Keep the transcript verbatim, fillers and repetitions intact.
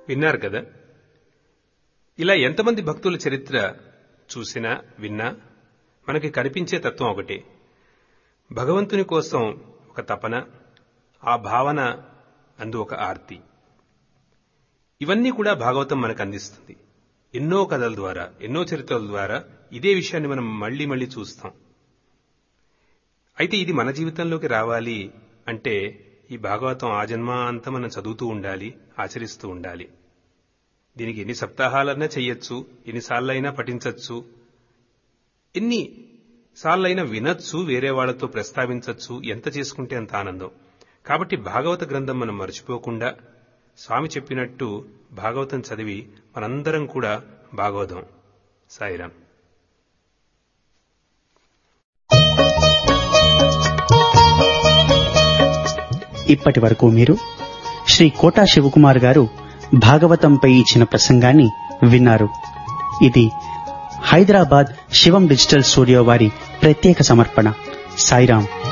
విన్నారు కదా. ఇలా ఎంతమంది భక్తుల చరిత్ర చూసినా విన్నా మనకి కనిపించే తత్వం ఒకటే, భగవంతుని కోసం ఒక తపన, ఆ భావన అందు ఒక ఆర్తి. ఇవన్నీ కూడా భాగవతం మనకు అందిస్తుంది. ఎన్నో కథల ద్వారా, ఎన్నో చరిత్రల ద్వారా ఇదే విషయాన్ని మనం మళ్లీ మళ్లీ చూస్తాం. అయితే ఇది మన జీవితంలోకి రావాలి అంటే ఈ భాగవతం ఆ జన్మాంతా మనం చదువుతూ ఉండాలి, ఆచరిస్తూ ఉండాలి. దీనికి ఎన్ని సప్తాహాలైనా చెయ్యొచ్చు, ఎన్నిసార్లైనా పఠించవచ్చు, ఎన్ని సార్లైనా వినొచ్చు, వేరే వాళ్లతో ప్రస్తావించవచ్చు, ఎంత చేసుకుంటే అంత ఆనందం. కాబట్టి భాగవత గ్రంథం మనం మర్చిపోకుండా స్వామి చెప్పినట్టు భాగవతం చదివి మనందరం కూడా భాగవతం. సాయిరాం. ఇప్పటి వరకు మీరు శ్రీ కోటా శివకుమార్ గారు భాగవతంపై ఇచ్చిన ప్రసంగాన్ని విన్నారు. ఇది హైదరాబాద్ శివం డిజిటల్ స్టూడియో వారి ప్రత్యేక సమర్పణ. సాయిరాం.